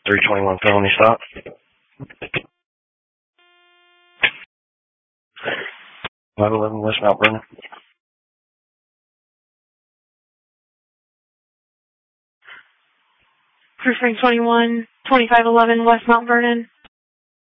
321 felony stop. 511 West Mount Vernon. Precinct 21, 2511 West Mount Vernon.